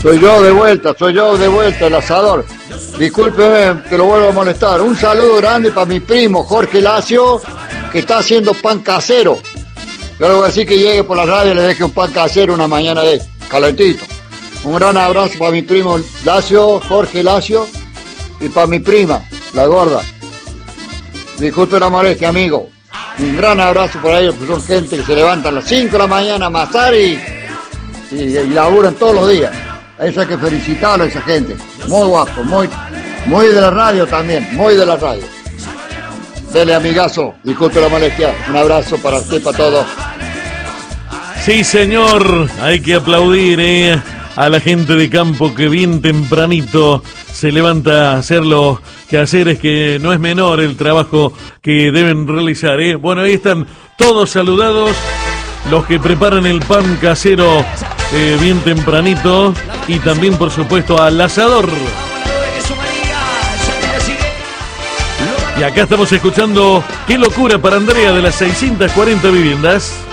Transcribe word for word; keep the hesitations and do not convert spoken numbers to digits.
Soy yo de vuelta, soy yo de vuelta, el asador. Discúlpeme que lo vuelvo a molestar. Un saludo grande para mi primo Jorge Lacio, que está haciendo pan casero. Yo le voy a decir que llegue por la radio y le deje un pan casero una mañana de calentito. Un gran abrazo para mi primo Lacio, Jorge Lacio, y para mi prima, la gorda. Disculpe la molestia, amigo. Un gran abrazo por ellos, porque son gente que se levantan a las cinco de la mañana a amasar y, y, y laburan todos los días. Eso hay que felicitarlo a esa gente. Muy guapo, muy, muy de la radio también, muy de la radio. Dele, amigazo, disculpe la molestia. Un abrazo para usted, para todos. Sí, señor, hay que aplaudir eh, a la gente de campo que bien tempranito se levanta a hacer los quehaceres, que no es menor el trabajo que deben realizar. Eh. Bueno, ahí están todos saludados, los que preparan el pan casero eh, bien tempranito, y también, por supuesto, al asador. Y acá estamos escuchando Qué locura para Andrea, de las seiscientas cuarenta viviendas.